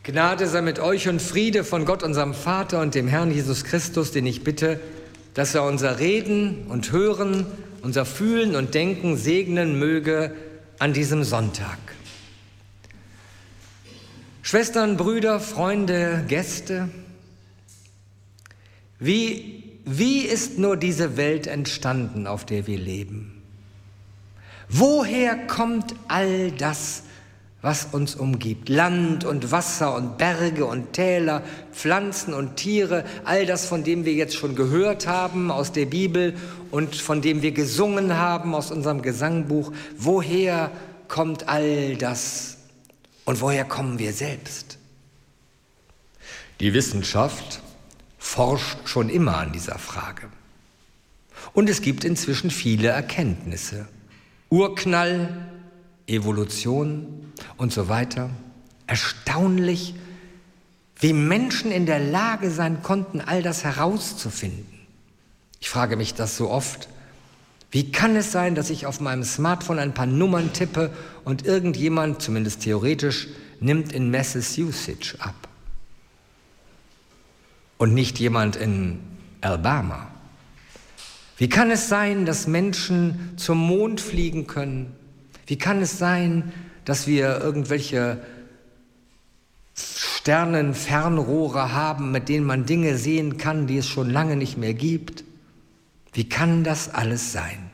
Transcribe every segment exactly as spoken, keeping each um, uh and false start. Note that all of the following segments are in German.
Gnade sei mit euch und Friede von Gott, unserem Vater und dem Herrn Jesus Christus, den ich bitte, dass er unser Reden und Hören, unser Fühlen und Denken segnen möge an diesem Sonntag. Schwestern, Brüder, Freunde, Gäste, wie, wie ist nur diese Welt entstanden, auf der wir leben? Woher kommt all das, was uns umgibt? Land und Wasser und Berge und Täler, Pflanzen und Tiere, all das, von dem wir jetzt schon gehört haben aus der Bibel und von dem wir gesungen haben aus unserem Gesangbuch. Woher kommt all das und woher kommen wir selbst? Die Wissenschaft forscht schon immer an dieser Frage. Und es gibt inzwischen viele Erkenntnisse. Urknall, Evolution und so weiter. Erstaunlich, wie Menschen in der Lage sein konnten, all das herauszufinden. Ich frage mich das so oft. Wie kann es sein, dass ich auf meinem Smartphone ein paar Nummern tippe und irgendjemand, zumindest theoretisch, nimmt in Massachusetts ab? Und nicht jemand in Alabama? Wie kann es sein, dass Menschen zum Mond fliegen können? Wie kann es sein, dass wir irgendwelche Sternenfernrohre haben, mit denen man Dinge sehen kann, die es schon lange nicht mehr gibt? Wie kann das alles sein?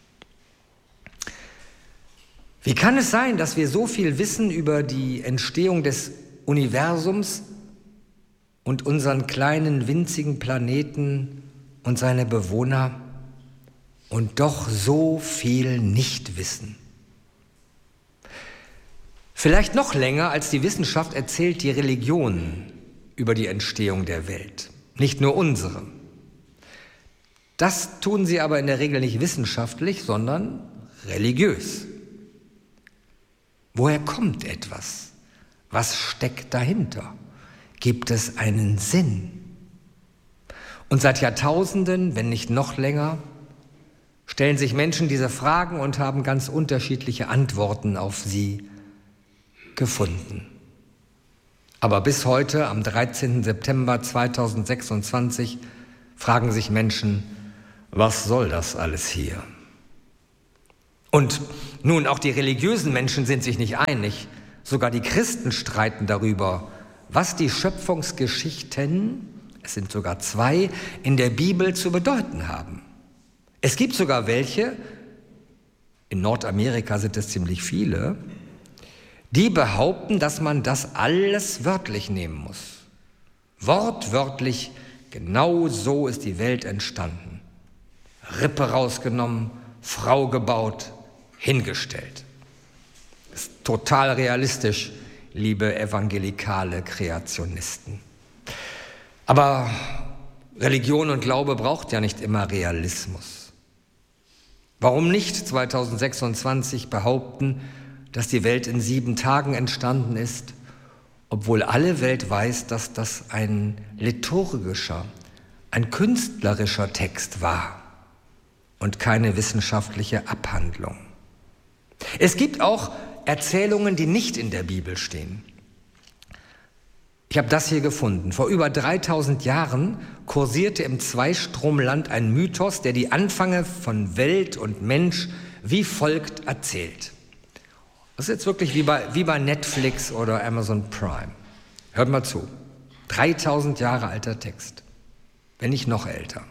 Wie kann es sein, dass wir so viel wissen über die Entstehung des Universums und unseren kleinen, winzigen Planeten und seine Bewohner und doch so viel nicht wissen? Vielleicht noch länger als die Wissenschaft erzählt die Religion über die Entstehung der Welt, nicht nur unsere. Das tun sie aber in der Regel nicht wissenschaftlich, sondern religiös. Woher kommt etwas? Was steckt dahinter? Gibt es einen Sinn? Und seit Jahrtausenden, wenn nicht noch länger, stellen sich Menschen diese Fragen und haben ganz unterschiedliche Antworten auf sie gefunden. Aber bis heute, am dreizehnten September zweitausendsechsundzwanzig, fragen sich Menschen, was soll das alles hier? Und nun, auch die religiösen Menschen sind sich nicht einig. Sogar die Christen streiten darüber, was die Schöpfungsgeschichten, es sind sogar zwei, in der Bibel zu bedeuten haben. Es gibt sogar welche, in Nordamerika sind es ziemlich viele, die behaupten, dass man das alles wörtlich nehmen muss. Wortwörtlich, genau so ist die Welt entstanden. Rippe rausgenommen, Frau gebaut, hingestellt. Das ist total realistisch, liebe evangelikale Kreationisten. Aber Religion und Glaube braucht ja nicht immer Realismus. Warum nicht zweitausendsechsundzwanzig behaupten, dass die Welt in sieben Tagen entstanden ist, obwohl alle Welt weiß, dass das ein liturgischer, ein künstlerischer Text war und keine wissenschaftliche Abhandlung. Es gibt auch Erzählungen, die nicht in der Bibel stehen. Ich habe das hier gefunden. Vor über dreitausend Jahren kursierte im Zweistromland ein Mythos, der die Anfänge von Welt und Mensch wie folgt erzählt. Das ist jetzt wirklich wie bei, wie bei Netflix oder Amazon Prime. Hört mal zu. dreitausend Jahre alter Text, wenn nicht noch älter.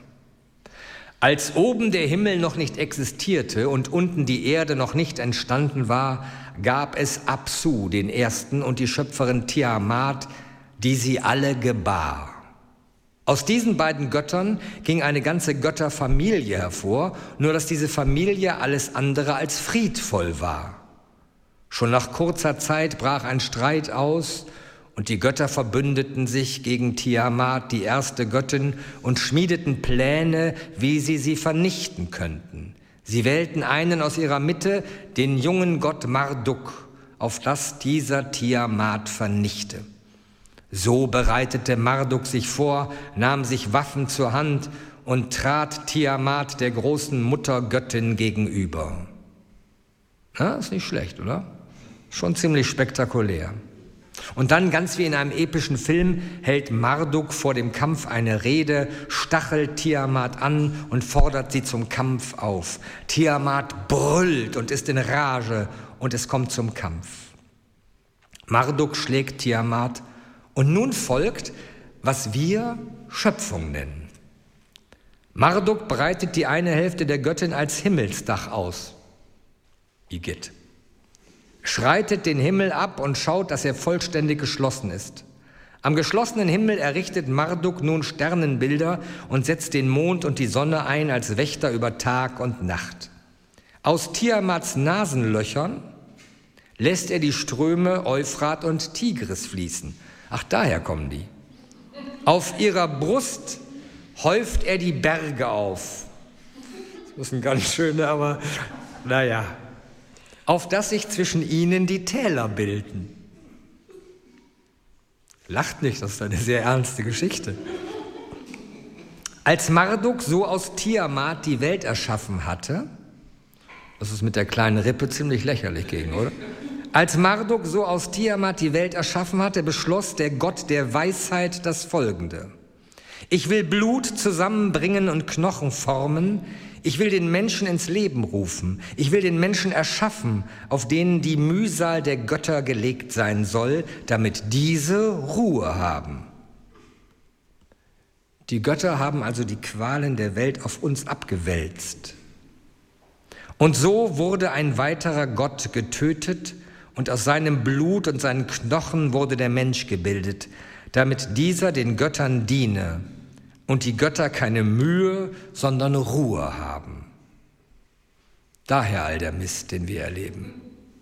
Als oben der Himmel noch nicht existierte und unten die Erde noch nicht entstanden war, gab es Apsu, den Ersten, und die Schöpferin Tiamat, die sie alle gebar. Aus diesen beiden Göttern ging eine ganze Götterfamilie hervor, nur dass diese Familie alles andere als friedvoll war. Schon nach kurzer Zeit brach ein Streit aus und die Götter verbündeten sich gegen Tiamat, die erste Göttin, und schmiedeten Pläne, wie sie sie vernichten könnten. Sie wählten einen aus ihrer Mitte, den jungen Gott Marduk, auf das dieser Tiamat vernichte. So bereitete Marduk sich vor, nahm sich Waffen zur Hand und trat Tiamat, der großen Muttergöttin, gegenüber. Na, ist nicht schlecht, oder? Schon ziemlich spektakulär. Und dann, ganz wie in einem epischen Film, hält Marduk vor dem Kampf eine Rede, stachelt Tiamat an und fordert sie zum Kampf auf. Tiamat brüllt und ist in Rage und es kommt zum Kampf. Marduk schlägt Tiamat und nun folgt, was wir Schöpfung nennen. Marduk breitet die eine Hälfte der Göttin als Himmelsdach aus. Igitt. Schreitet den Himmel ab und schaut, dass er vollständig geschlossen ist. Am geschlossenen Himmel errichtet Marduk nun Sternenbilder und setzt den Mond und die Sonne ein als Wächter über Tag und Nacht. Aus Tiamats Nasenlöchern lässt er die Ströme Euphrat und Tigris fließen. Ach, daher kommen die. Auf ihrer Brust häuft er die Berge auf. Das ist ein ganz schöner, aber naja. Auf dass sich zwischen ihnen die Täler bilden. Lacht nicht, das ist eine sehr ernste Geschichte. Als Marduk so aus Tiamat die Welt erschaffen hatte, das ist mit der kleinen Rippe ziemlich lächerlich gegen, oder? Als Marduk so aus Tiamat die Welt erschaffen hatte, beschloss der Gott der Weisheit das Folgende. Ich will Blut zusammenbringen und Knochen formen. Ich will den Menschen ins Leben rufen. Ich will den Menschen erschaffen, auf denen die Mühsal der Götter gelegt sein soll, damit diese Ruhe haben. Die Götter haben also die Qualen der Welt auf uns abgewälzt. Und so wurde ein weiterer Gott getötet und aus seinem Blut und seinen Knochen wurde der Mensch gebildet, damit dieser den Göttern diene und die Götter keine Mühe, sondern Ruhe haben. Daher all der Mist, den wir erleben.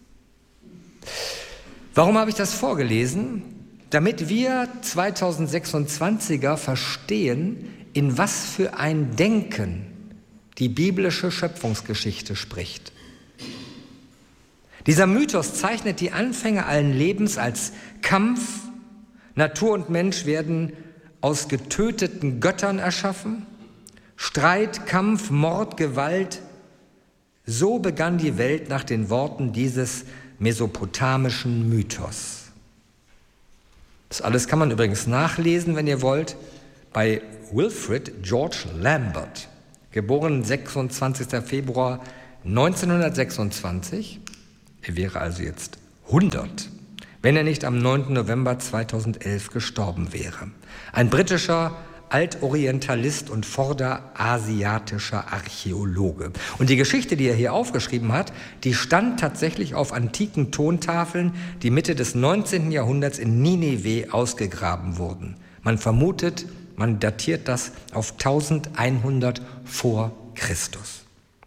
Warum habe ich das vorgelesen? Damit wir zweitausendsechsundzwanziger verstehen, in was für ein Denken die biblische Schöpfungsgeschichte spricht. Dieser Mythos zeichnet die Anfänge allen Lebens als Kampf. Natur und Mensch werden aus getöteten Göttern erschaffen. Streit, Kampf, Mord, Gewalt. So begann die Welt nach den Worten dieses mesopotamischen Mythos. Das alles kann man übrigens nachlesen, wenn ihr wollt, bei Wilfrid George Lambert, geboren sechsundzwanzigster Februar neunzehnhundertsechsundzwanzig. Er wäre also jetzt hundert, wenn er nicht am neunten November zweitausendelf gestorben wäre. Ein britischer Altorientalist und vorderasiatischer Archäologe. Und die Geschichte, die er hier aufgeschrieben hat, die stand tatsächlich auf antiken Tontafeln, die Mitte des neunzehnten Jahrhunderts in Nineveh ausgegraben wurden. Man vermutet, man datiert das auf eintausendeinhundert vor Christus.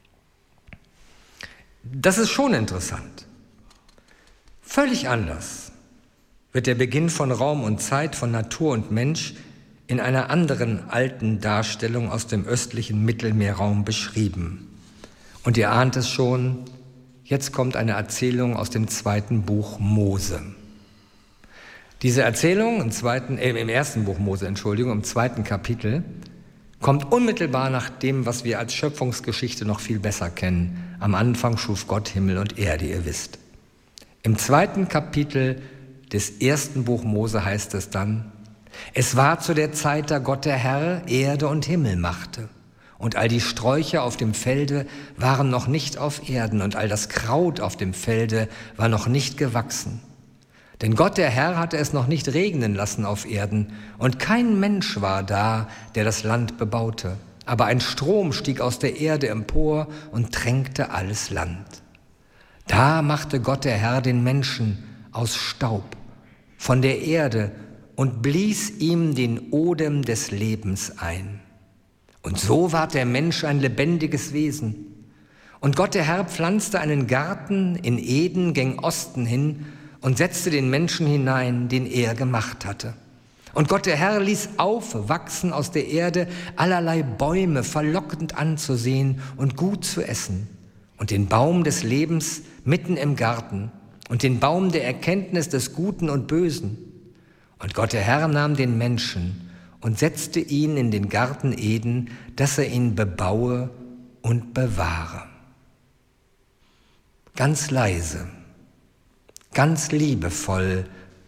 Das ist schon interessant. Völlig anders wird der Beginn von Raum und Zeit, von Natur und Mensch in einer anderen alten Darstellung aus dem östlichen Mittelmeerraum beschrieben. Und ihr ahnt es schon, jetzt kommt eine Erzählung aus dem zweiten Buch Mose. Diese Erzählung im, zweiten, äh, im ersten Buch Mose, Entschuldigung, im zweiten Kapitel, kommt unmittelbar nach dem, was wir als Schöpfungsgeschichte noch viel besser kennen. Am Anfang schuf Gott Himmel und Erde, ihr wisst. Im zweiten Kapitel des ersten Buch Mose heißt es dann: Es war zu der Zeit, da Gott der Herr Erde und Himmel machte. Und all die Sträucher auf dem Felde waren noch nicht auf Erden, und all das Kraut auf dem Felde war noch nicht gewachsen. Denn Gott der Herr hatte es noch nicht regnen lassen auf Erden, und kein Mensch war da, der das Land bebaute. Aber ein Strom stieg aus der Erde empor und tränkte alles Land. Da machte Gott der Herr den Menschen aus Staub von der Erde und blies ihm den Odem des Lebens ein. Und so ward der Mensch ein lebendiges Wesen. Und Gott der Herr pflanzte einen Garten in Eden gen Osten hin und setzte den Menschen hinein, den er gemacht hatte. Und Gott der Herr ließ aufwachsen aus der Erde allerlei Bäume, verlockend anzusehen und gut zu essen, und den Baum des Lebens mitten im Garten und den Baum der Erkenntnis des Guten und Bösen. Und Gott der Herr nahm den Menschen und setzte ihn in den Garten Eden, dass er ihn bebaue und bewahre. Ganz leise, ganz liebevoll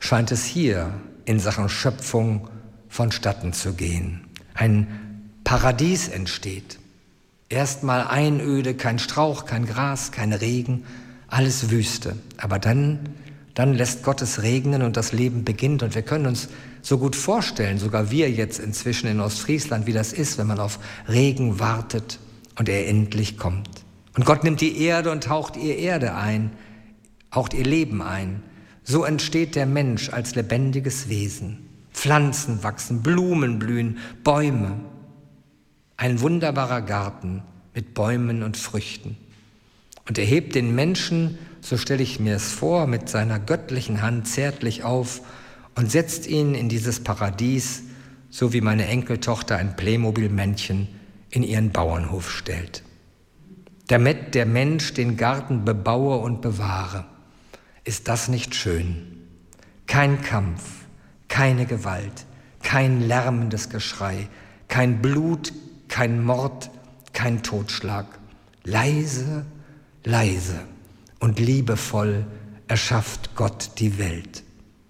scheint es hier in Sachen Schöpfung vonstatten zu gehen. Ein Paradies entsteht. Erstmal Einöde, kein Strauch, kein Gras, kein Regen, alles Wüste. Aber dann, dann lässt Gott es regnen und das Leben beginnt. Und wir können uns so gut vorstellen, sogar wir jetzt inzwischen in Ostfriesland, wie das ist, wenn man auf Regen wartet und er endlich kommt. Und Gott nimmt die Erde und haucht ihr Erde ein, haucht ihr Leben ein. So entsteht der Mensch als lebendiges Wesen. Pflanzen wachsen, Blumen blühen, Bäume. Ein wunderbarer Garten mit Bäumen und Früchten. Und er hebt den Menschen, so stelle ich mir es vor, mit seiner göttlichen Hand zärtlich auf und setzt ihn in dieses Paradies, so wie meine Enkeltochter ein Playmobil-Männchen in ihren Bauernhof stellt. Damit der Mensch den Garten bebaue und bewahre. Ist das nicht schön? Kein Kampf, keine Gewalt, kein lärmendes Geschrei, kein Blut, kein Mord, kein Totschlag. Leise, leise und liebevoll erschafft Gott die Welt.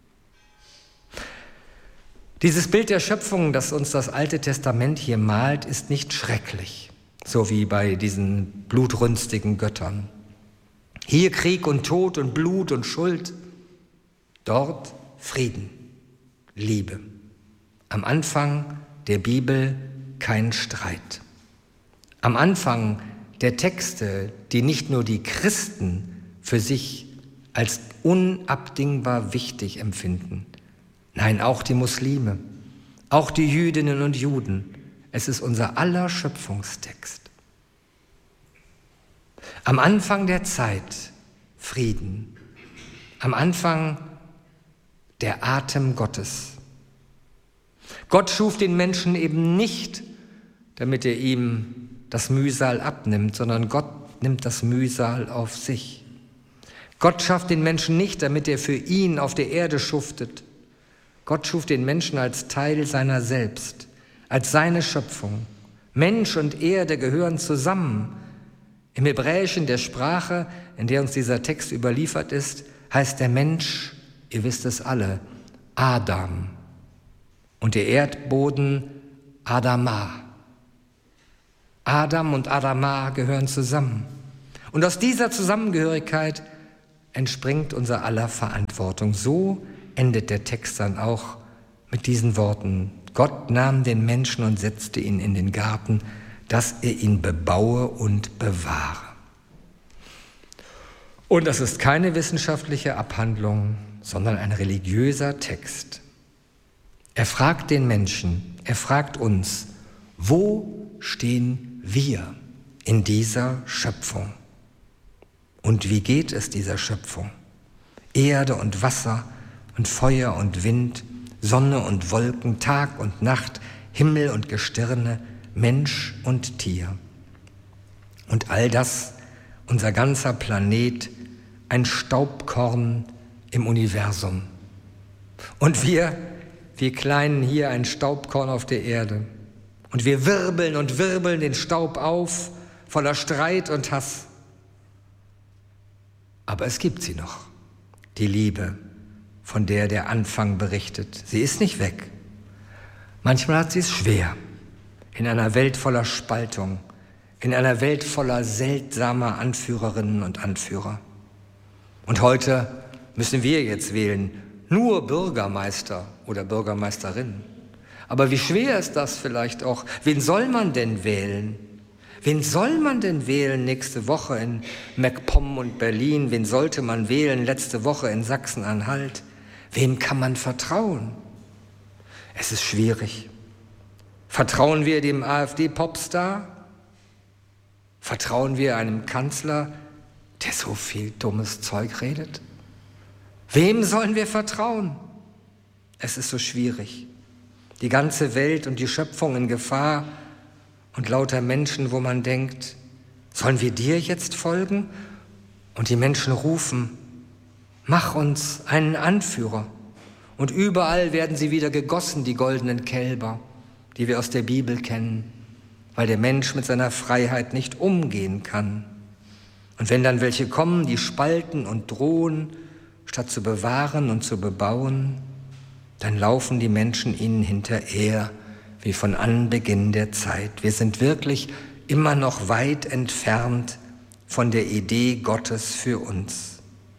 Dieses Bild der Schöpfung, das uns das Alte Testament hier malt, ist nicht schrecklich, so wie bei diesen blutrünstigen Göttern. Hier Krieg und Tod und Blut und Schuld, dort Frieden, Liebe. Am Anfang der Bibel kein Streit. Am Anfang der Texte, die nicht nur die Christen für sich als unabdingbar wichtig empfinden, nein, auch die Muslime, auch die Jüdinnen und Juden. Es ist unser aller Schöpfungstext. Am Anfang der Zeit Frieden. Am Anfang der Atem Gottes. Gott schuf den Menschen eben nicht, damit er ihm das Mühsal abnimmt, sondern Gott nimmt das Mühsal auf sich. Gott schafft den Menschen nicht, damit er für ihn auf der Erde schuftet. Gott schuf den Menschen als Teil seiner selbst, als seine Schöpfung. Mensch und Erde gehören zusammen. Im Hebräischen, der Sprache, in der uns dieser Text überliefert ist, heißt der Mensch, ihr wisst es alle, Adam und der Erdboden Adama. Adam und Adama gehören zusammen. Und aus dieser Zusammengehörigkeit entspringt unser aller Verantwortung. So endet der Text dann auch mit diesen Worten. Gott nahm den Menschen und setzte ihn in den Garten, dass er ihn bebaue und bewahre. Und das ist keine wissenschaftliche Abhandlung, sondern ein religiöser Text. Er fragt den Menschen, er fragt uns, wo stehen wir in dieser Schöpfung? Und wie geht es dieser Schöpfung? Erde und Wasser und Feuer und Wind, Sonne und Wolken, Tag und Nacht, Himmel und Gestirne, Mensch und Tier. Und all das, unser ganzer Planet, ein Staubkorn im Universum. Und wir, wir Kleinen hier, ein Staubkorn auf der Erde. Und wir wirbeln und wirbeln den Staub auf, voller Streit und Hass. Aber es gibt sie noch, die Liebe, von der der Anfang berichtet. Sie ist nicht weg. Manchmal hat sie es schwer. In einer Welt voller Spaltung, in einer Welt voller seltsamer Anführerinnen und Anführer. Und heute müssen wir jetzt wählen, nur Bürgermeister oder Bürgermeisterinnen. Aber wie schwer ist das vielleicht auch? Wen soll man denn wählen? Wen soll man denn wählen nächste Woche in MacPom und Berlin? Wen sollte man wählen letzte Woche in Sachsen-Anhalt? Wem kann man vertrauen? Es ist schwierig. Vertrauen wir dem AfD-Popstar? Vertrauen wir einem Kanzler, der so viel dummes Zeug redet? Wem sollen wir vertrauen? Es ist so schwierig. Die ganze Welt und die Schöpfung in Gefahr und lauter Menschen, wo man denkt, sollen wir dir jetzt folgen? Und die Menschen rufen, mach uns einen Anführer. Und überall werden sie wieder gegossen, die goldenen Kälber, die wir aus der Bibel kennen, weil der Mensch mit seiner Freiheit nicht umgehen kann. Und wenn dann welche kommen, die spalten und drohen, statt zu bewahren und zu bebauen, dann laufen die Menschen ihnen hinterher, wie von Anbeginn der Zeit. Wir sind wirklich immer noch weit entfernt von der Idee Gottes für uns.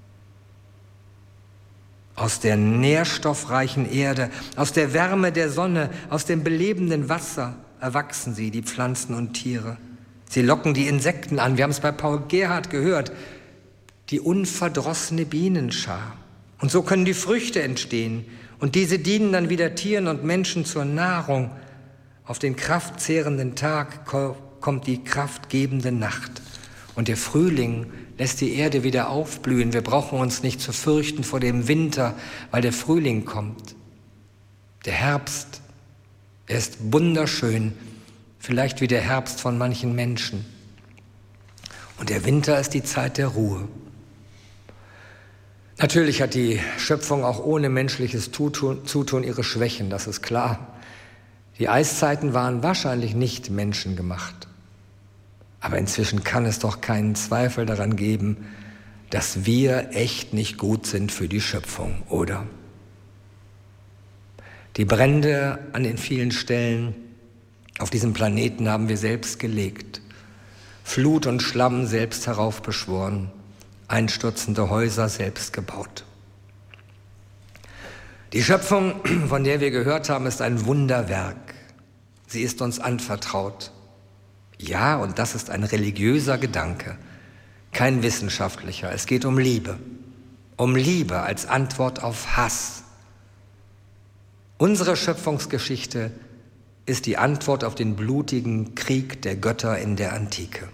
Aus der nährstoffreichen Erde, aus der Wärme der Sonne, aus dem belebenden Wasser erwachsen sie, die Pflanzen und Tiere. Sie locken die Insekten an. Wir haben es bei Paul Gerhardt gehört, die unverdrossene Bienenschar. Und so können die Früchte entstehen. Und diese dienen dann wieder Tieren und Menschen zur Nahrung. Auf den kraftzehrenden Tag kommt die kraftgebende Nacht. Und der Frühling lässt die Erde wieder aufblühen. Wir brauchen uns nicht zu fürchten vor dem Winter, weil der Frühling kommt. Der Herbst, er ist wunderschön, vielleicht wie der Herbst von manchen Menschen. Und der Winter ist die Zeit der Ruhe. Natürlich hat die Schöpfung auch ohne menschliches Zutun, Zutun ihre Schwächen, das ist klar. Die Eiszeiten waren wahrscheinlich nicht menschengemacht. Aber inzwischen kann es doch keinen Zweifel daran geben, dass wir echt nicht gut sind für die Schöpfung, oder? Die Brände an den vielen Stellen auf diesem Planeten haben wir selbst gelegt. Flut und Schlamm selbst heraufbeschworen, einstürzende Häuser selbst gebaut. Die Schöpfung, von der wir gehört haben, ist ein Wunderwerk. Sie ist uns anvertraut. Ja, und das ist ein religiöser Gedanke, kein wissenschaftlicher. Es geht um Liebe, um Liebe als Antwort auf Hass. Unsere Schöpfungsgeschichte ist die Antwort auf den blutigen Krieg der Götter in der Antike.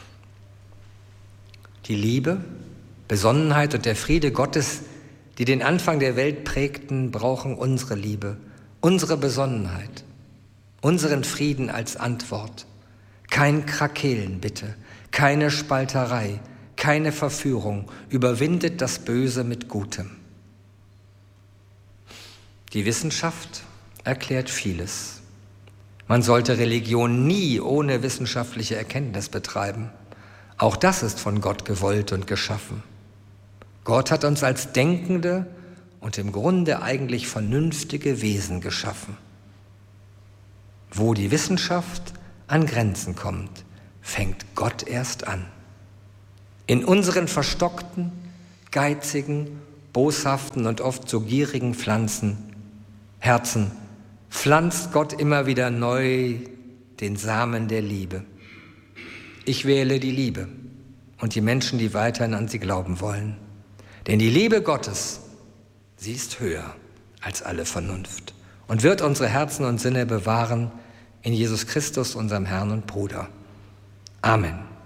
Die Liebe, Besonnenheit und der Friede Gottes, die den Anfang der Welt prägten, brauchen unsere Liebe, unsere Besonnenheit, unseren Frieden als Antwort. Kein Krakeelen, bitte, keine Spalterei, keine Verführung, überwindet das Böse mit Gutem. Die Wissenschaft erklärt vieles. Man sollte Religion nie ohne wissenschaftliche Erkenntnis betreiben. Auch das ist von Gott gewollt und geschaffen. Gott hat uns als denkende und im Grunde eigentlich vernünftige Wesen geschaffen. Wo die Wissenschaft an Grenzen kommt, fängt Gott erst an. In unseren verstockten, geizigen, boshaften und oft so gierigen Pflanzen, Herzen, pflanzt Gott immer wieder neu den Samen der Liebe. Ich wähle die Liebe und die Menschen, die weiterhin an sie glauben wollen. Denn die Liebe Gottes, sie ist höher als alle Vernunft und wird unsere Herzen und Sinne bewahren in Jesus Christus, unserem Herrn und Bruder. Amen.